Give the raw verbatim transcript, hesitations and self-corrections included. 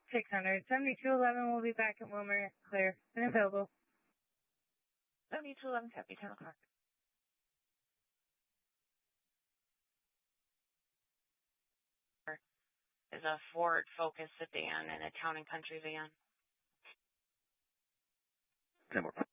six hundred. seventy-two eleven will be back at Wilmer, clear and available. seventy-two eleven, copy, ten o'clock. Is a Ford Focus sedan and a Town and Country van. ten more.